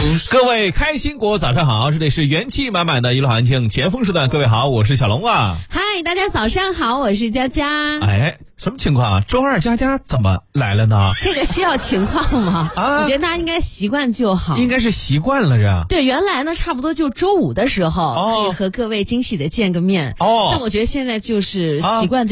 各位开心果早上好，这里是元气满满的娱乐环境前锋时段，各位好，我是小龙啊。 嗨，大家早上好，我是佳佳。 哎，什么情况啊？周二佳佳怎么来了呢？ 这个需要情况吗？我觉得大家应该习惯就好。 应该是习惯了这。 对，原来呢差不多就周五的时候可以和各位惊喜的见个面。但我觉得现在就是习惯